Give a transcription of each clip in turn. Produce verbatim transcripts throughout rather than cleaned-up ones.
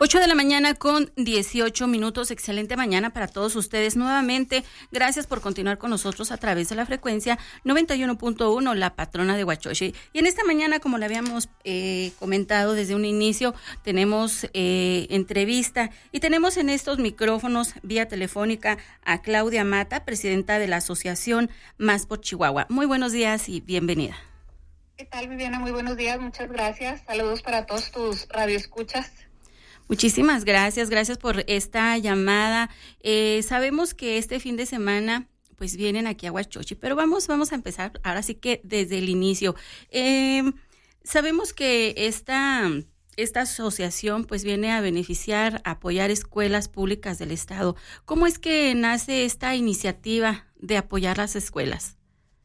ocho de la mañana con dieciocho minutos. Excelente mañana para todos ustedes. Nuevamente, gracias por continuar con nosotros a través de la frecuencia noventa y uno punto uno, la patrona de Huachochi. Y en esta mañana, como le habíamos eh, comentado desde un inicio, tenemos eh, entrevista y tenemos en estos micrófonos vía telefónica a Claudia Mata, presidenta de la Asociación Más por Chihuahua. Muy buenos días y bienvenida. ¿Qué tal, Viviana? Muy buenos días, muchas gracias. Saludos para todos tus radioescuchas. Muchísimas gracias, gracias por esta llamada. Eh, sabemos que este fin de semana pues vienen aquí a Huachochi, pero vamos, vamos a empezar ahora sí que desde el inicio. Eh, sabemos que esta, esta asociación pues viene a beneficiar, a apoyar escuelas públicas del estado. ¿Cómo es que nace esta iniciativa de apoyar las escuelas?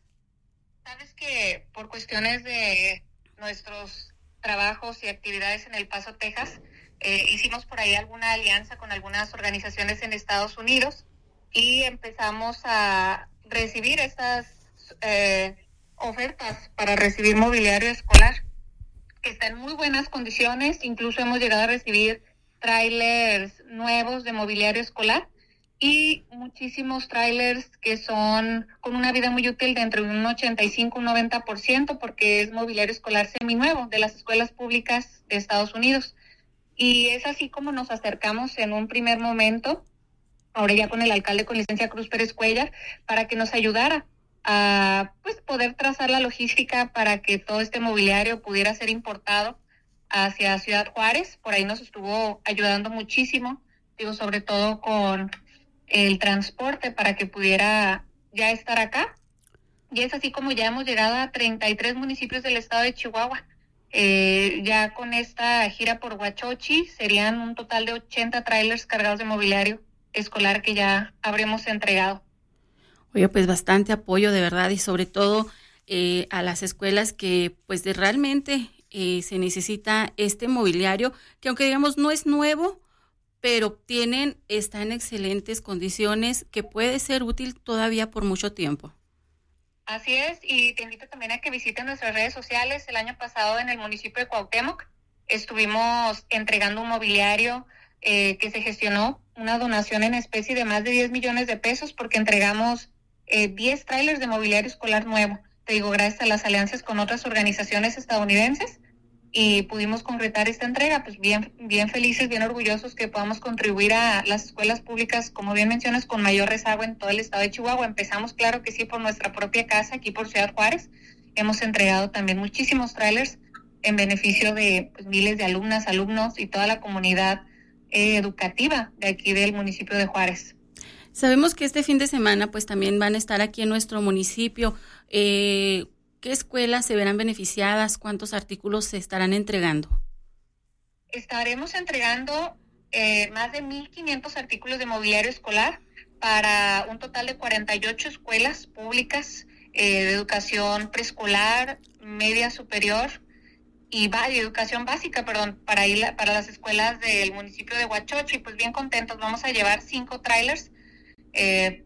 Sabes que por cuestiones de nuestros trabajos y actividades en El Paso, Texas, eh, hicimos por ahí alguna alianza con algunas organizaciones en Estados Unidos y empezamos a recibir estas eh, ofertas para recibir mobiliario escolar, que está en muy buenas condiciones. Incluso hemos llegado a recibir trailers nuevos de mobiliario escolar y muchísimos trailers que son con una vida muy útil de entre un ochenta y cinco y un noventa por ciento, porque es mobiliario escolar seminuevo de las escuelas públicas de Estados Unidos. Y es así como nos acercamos en un primer momento, ahora ya con el alcalde con licencia Cruz Pérez Cuellar, para que nos ayudara a pues poder trazar la logística para que todo este mobiliario pudiera ser importado hacia Ciudad Juárez. Por ahí nos estuvo ayudando muchísimo, digo, sobre todo con el transporte para que pudiera ya estar acá. Y es así como ya hemos llegado a treinta y tres municipios del estado de Chihuahua. Eh, ya con esta gira por Huachochi serían un total de ochenta trailers cargados de mobiliario escolar que ya habremos entregado. Oye, pues bastante apoyo de verdad, y sobre todo eh, a las escuelas que pues de realmente eh, se necesita este mobiliario, que aunque digamos no es nuevo, pero tienen, está en excelentes condiciones, que puede ser útil todavía por mucho tiempo. Así es, y te invito también a que visiten nuestras redes sociales. El año pasado en el municipio de Cuauhtémoc estuvimos entregando un mobiliario eh, que se gestionó, una donación en especie de más de diez millones de pesos, porque entregamos eh, diez trailers de mobiliario escolar nuevo. Te digo, gracias a las alianzas con otras organizaciones estadounidenses, y pudimos concretar esta entrega, pues bien, bien felices, bien orgullosos que podamos contribuir a las escuelas públicas, como bien mencionas, con mayor rezago en todo el estado de Chihuahua. Empezamos, claro que sí, por nuestra propia casa, aquí por Ciudad Juárez. Hemos entregado también muchísimos trailers en beneficio de pues, miles de alumnas, alumnos y toda la comunidad eh, educativa de aquí del municipio de Juárez. Sabemos que este fin de semana pues también van a estar aquí en nuestro municipio. Eh, ¿Qué escuelas se verán beneficiadas? ¿Cuántos artículos se estarán entregando? Estaremos entregando eh, más de mil quinientos artículos de mobiliario escolar para un total de cuarenta y ocho escuelas públicas eh, de educación preescolar, media superior y va, de educación básica, perdón, para ir la, para las escuelas del municipio de Huachochi. Pues bien contentos, vamos a llevar cinco trailers eh,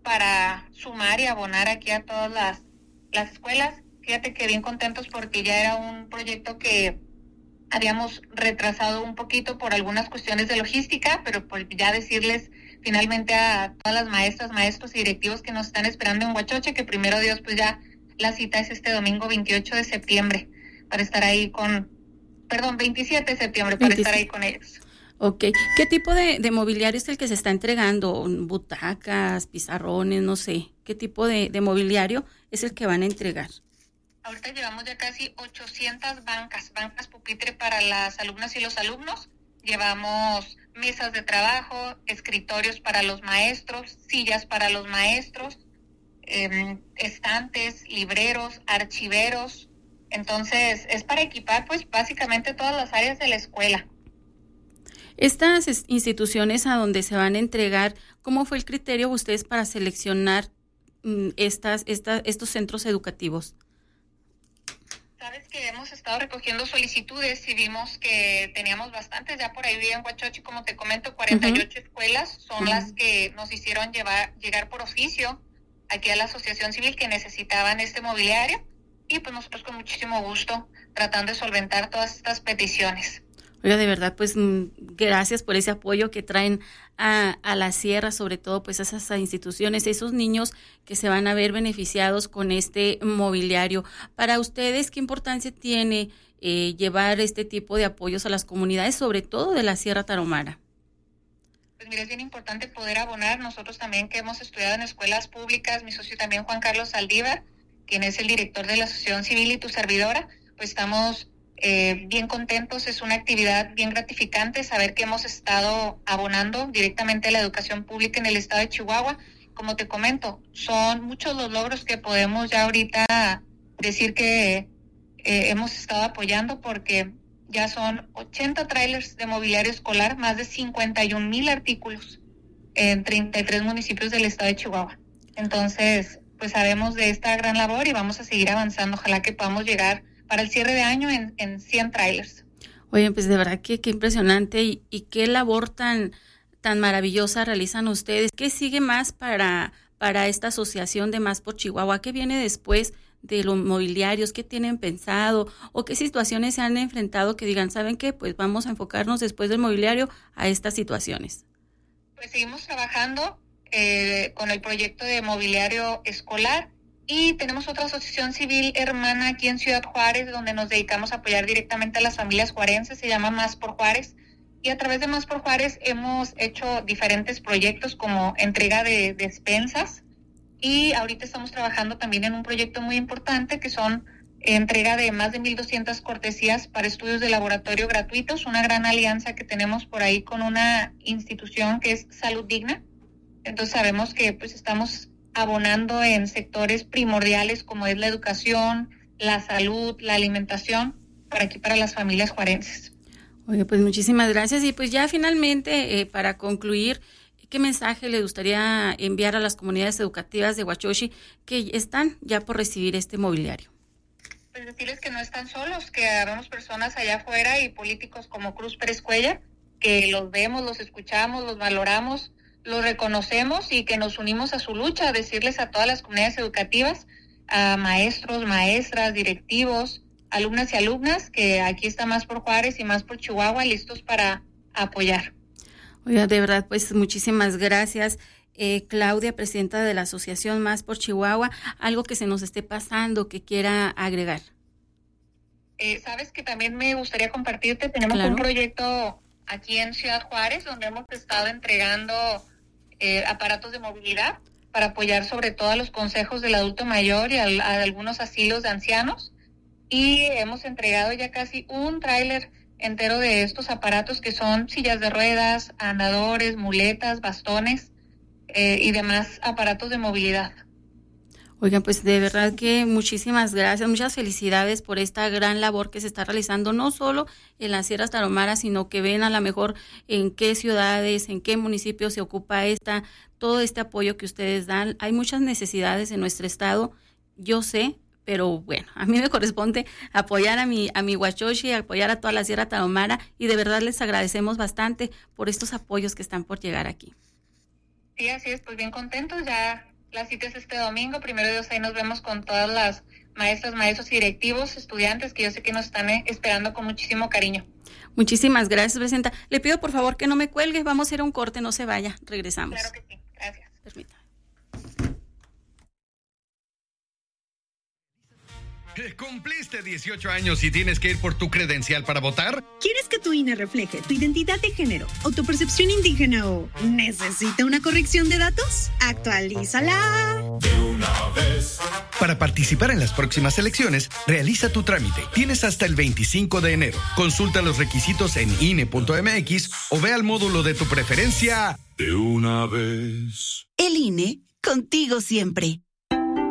para sumar y abonar aquí a todas las las escuelas. Fíjate que bien contentos porque ya era un proyecto que habíamos retrasado un poquito por algunas cuestiones de logística, pero por ya decirles finalmente a todas las maestras, maestros y directivos que nos están esperando en Huachochi, que primero Dios, pues ya la cita es este domingo veintiocho de septiembre para estar ahí con, perdón, veintisiete de septiembre para veintisiete estar ahí con ellos. Ok, ¿qué tipo de, de mobiliario es el que se está entregando? ¿Butacas, pizarrones, no sé? ¿Qué tipo de, de mobiliario es el que van a entregar? Ahorita llevamos ya casi ochocientas bancas, bancas pupitre para las alumnas y los alumnos. Llevamos mesas de trabajo, escritorios para los maestros, sillas para los maestros, eh, estantes, libreros, archiveros. Entonces, es para equipar pues básicamente todas las áreas de la escuela. Estas instituciones a donde se van a entregar, ¿cómo fue el criterio de ustedes para seleccionar mm, estas, estas, estos centros educativos? Sabes que hemos estado recogiendo solicitudes y vimos que teníamos bastantes, ya por ahí en Huachochi, como te comento, cuarenta y ocho uh-huh. escuelas son uh-huh. las que nos hicieron llevar, llegar por oficio aquí a la asociación civil que necesitaban este mobiliario, y pues nosotros con muchísimo gusto tratando de solventar todas estas peticiones. Oiga, de verdad, pues gracias por ese apoyo que traen a, a la sierra, sobre todo pues a esas instituciones, esos niños que se van a ver beneficiados con este mobiliario. Para ustedes, ¿qué importancia tiene eh, llevar este tipo de apoyos a las comunidades, sobre todo de la Sierra Tarahumara? Pues mira, es bien importante poder abonar. Nosotros también que hemos estudiado en escuelas públicas, mi socio también Juan Carlos Saldívar, quien es el director de la Asociación Civil y tu servidora, pues estamos Eh, bien contentos. Es una actividad bien gratificante saber que hemos estado abonando directamente a la educación pública en el estado de Chihuahua. Como te comento, son muchos los logros que podemos ya ahorita decir que eh, hemos estado apoyando, porque ya son ochenta trailers de mobiliario escolar, más de cincuenta y un mil artículos en treinta y tres municipios del estado de Chihuahua. Entonces, pues sabemos de esta gran labor y vamos a seguir avanzando. Ojalá que podamos llegar para el cierre de año en, en cien trailers. Oye, pues de verdad que qué impresionante y, y qué labor tan, tan maravillosa realizan ustedes. ¿Qué sigue más para, para esta asociación de Más por Chihuahua? ¿Qué viene después de los mobiliarios? ¿Qué tienen pensado? ¿O qué situaciones se han enfrentado que digan, ¿saben qué? Pues vamos a enfocarnos después del mobiliario a estas situaciones. Pues seguimos trabajando eh, con el proyecto de mobiliario escolar. Y tenemos otra asociación civil hermana aquí en Ciudad Juárez, donde nos dedicamos a apoyar directamente a las familias juarenses, se llama Más por Juárez. Y a través de Más por Juárez hemos hecho diferentes proyectos como entrega de despensas. Y ahorita estamos trabajando también en un proyecto muy importante que son entrega de más de mil doscientas cortesías para estudios de laboratorio gratuitos, una gran alianza que tenemos por ahí con una institución que es Salud Digna. Entonces sabemos que pues estamos abonando en sectores primordiales como es la educación, la salud, la alimentación, para aquí para las familias juarenses. Oye, pues muchísimas gracias. Y pues ya finalmente, eh, para concluir, ¿qué mensaje le gustaría enviar a las comunidades educativas de Huachochi que están ya por recibir este mobiliario? Pues decirles que no están solos, que habemos personas allá afuera y políticos como Cruz Pérez Cuellar, que los vemos, los escuchamos, los valoramos, los reconocemos y que nos unimos a su lucha. Decirles a todas las comunidades educativas, a maestros, maestras, directivos, alumnas y alumnas, que aquí está Más por Juárez y Más por Chihuahua listos para apoyar. Oiga, de verdad, pues muchísimas gracias. Eh, Claudia, presidenta de la Asociación Más por Chihuahua, algo que se nos esté pasando, que quiera agregar. Eh, Sabes que también me gustaría compartirte, tenemos claro. un proyecto aquí en Ciudad Juárez, donde hemos estado entregando eh, aparatos de movilidad para apoyar sobre todo a los consejos del adulto mayor y a, a algunos asilos de ancianos. Y hemos entregado ya casi un tráiler entero de estos aparatos que son sillas de ruedas, andadores, muletas, bastones eh, y demás aparatos de movilidad. Oigan, pues de verdad que muchísimas gracias, muchas felicidades por esta gran labor que se está realizando, no solo en las Sierras Tarahumaras, sino que ven a lo mejor en qué ciudades, en qué municipios se ocupa esta, todo este apoyo que ustedes dan. Hay muchas necesidades en nuestro estado, yo sé, pero bueno, a mí me corresponde apoyar a mi, a mi Huachochi, apoyar a toda la Sierra Tarahumara, y de verdad les agradecemos bastante por estos apoyos que están por llegar aquí. Sí, así es, pues bien contentos, ya la cita es este domingo, primero Dios, ahí nos vemos con todas las maestras, maestros y directivos, estudiantes, que yo sé que nos están eh, esperando con muchísimo cariño. Muchísimas gracias, presidenta. Le pido por favor que no me cuelgue, vamos a ir a un corte, no se vaya, regresamos. Claro que sí, gracias. Permítame. ¿Cumpliste dieciocho años y tienes que ir por tu credencial para votar? ¿Quieres que tu I N E refleje tu identidad de género, autopercepción indígena o necesita una corrección de datos? ¡Actualízala! De una vez. Para participar en las próximas elecciones, realiza tu trámite. Tienes hasta el veinticinco de enero. Consulta los requisitos en I N E punto M X o ve al módulo de tu preferencia. De una vez. El I N E, contigo siempre.